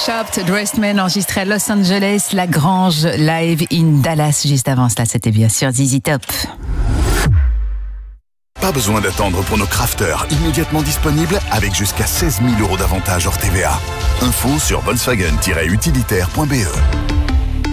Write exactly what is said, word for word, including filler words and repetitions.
Shopped, Dressed Man, enregistré à Los Angeles, La Grange live in Dallas. Juste avant cela, c'était bien sûr Z Z Top. Pas besoin d'attendre pour nos crafters, immédiatement disponibles avec jusqu'à seize mille euros d'avantages hors T V A. Info sur volkswagen tiret utilitaire point b e.